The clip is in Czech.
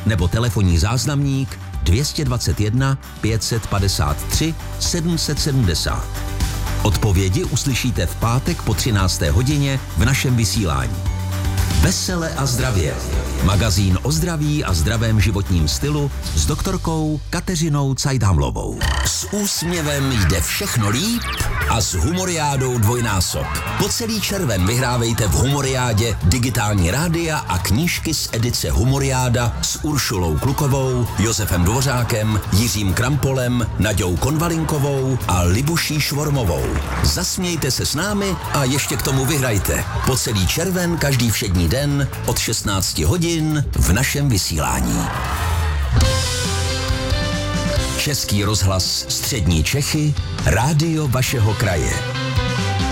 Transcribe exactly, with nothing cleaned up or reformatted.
nebo telefonní záznamník dvě stě dvacet jedna pět set padesát tři sedm set sedmdesát. Odpovědi uslyšíte v pátek po třinácté hodině v našem vysílání. Vesele a zdravě. Magazín o zdraví a zdravém životním stylu s doktorkou Kateřinou Cajdhamlovou. S úsměvem jde všechno líp a s Humoriádou dvojnásob. Po celý červen vyhrávejte v Humoriádě digitální rádia a knížky z edice Humoriáda s Uršulou Klukovou, Josefem Dvořákem, Jiřím Krampolem, Naďou Konvalinkovou a Libuší Švormovou. Zasmějte se s námi a ještě k tomu vyhrajte. Po celý červen každý všední den od šestnácti hodin v našem vysílání. Český rozhlas Střední Čechy, rádio vašeho kraje.